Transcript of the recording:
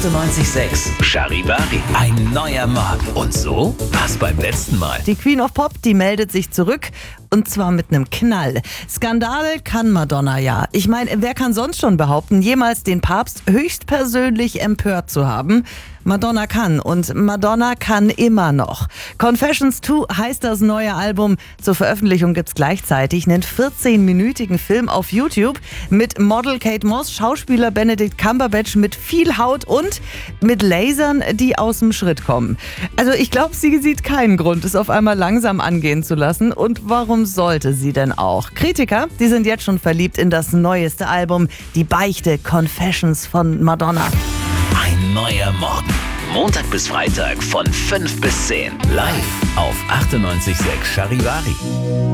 98,6 Charivari. Ein neuer Morgen. Und so war's beim letzten Mal. Die Queen of Pop, die meldet sich zurück und zwar mit einem Knall. Skandale kann Madonna ja. Ich meine, wer kann sonst schon behaupten, jemals den Papst höchstpersönlich empört zu haben? Madonna kann und Madonna kann immer noch. Confessions 2 heißt das neue Album. Zur Veröffentlichung gibt's gleichzeitig einen 14-minütigen Film auf YouTube mit Model Kate Moss, Schauspieler Benedict Cumberbatch mit viel Haut und mit Lasern, die aus dem Schritt kommen. Also ich glaube, sie sieht keinen Grund, es auf einmal langsam angehen zu lassen. Und warum sollte sie denn auch? Kritiker, die sind jetzt schon verliebt in das neueste Album, die Beichte Confessions von Madonna. Ein neuer Morgen. Montag bis Freitag von 5 bis 10. Live auf 98,6 Charivari.